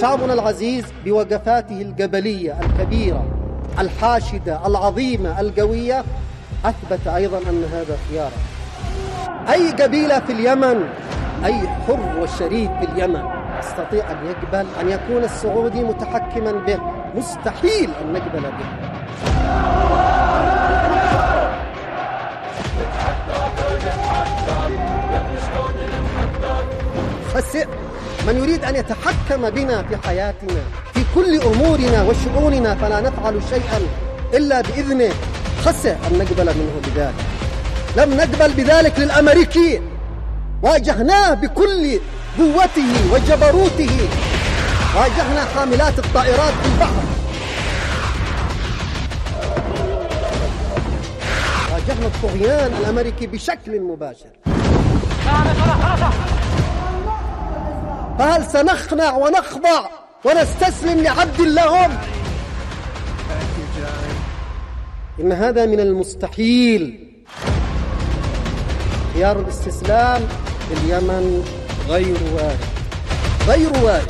شعبنا العزيز بوقفاته الجبلية الكبيرة الحاشدة العظيمة القوية أثبت أيضا أن هذا خيارا. أي قبيلة في اليمن، أي حر وشريف في اليمن يستطيع أن يقبل أن يكون السعودي متحكما به؟ مستحيل أن نقبل به. خسئ من يريد أن يتحكم بنا في حياتنا في كل أمورنا وشؤوننا فلا نفعل شيئا إلا بإذنه. خسئ أن نقبل منه بذلك. لم نقبل بذلك للأمريكي، واجهناه بكل قوته وجبروته، واجهنا حاملات الطائرات في البحر، واجهنا الطغيان الأمريكي بشكل مباشر. فهل سنخنع ونخضع ونستسلم لعبد لهم؟ إن هذا من المستحيل. خيار الاستسلام في اليمن غير وارد، غير وارد.